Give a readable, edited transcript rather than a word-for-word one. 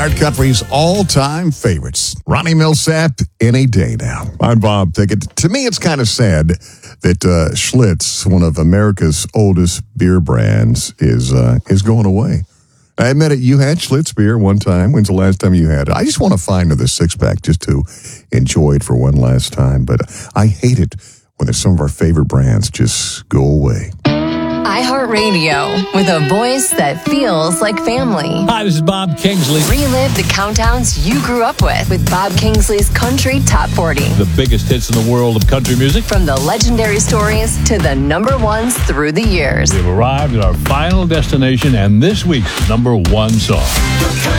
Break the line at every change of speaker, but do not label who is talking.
iHeart Country's all-time favorites. Ronnie Millsap, any day now. I'm Bob Pickett. To me, it's kind of sad that Schlitz, one of America's oldest beer brands, is going away. I admit it, you had Schlitz beer one time. When's the last time you had it? I just want to find another six-pack just to enjoy it for one last time. But I hate it when some of our favorite brands just go away.
iHeartRadio, with a voice that feels like family.
Hi, this is Bob Kingsley.
Relive the countdowns you grew up with Bob Kingsley's Country Top 40.
The biggest hits in the world of country music.
From the legendary stories to the number ones through the years.
We've arrived at our final destination and this week's number one song.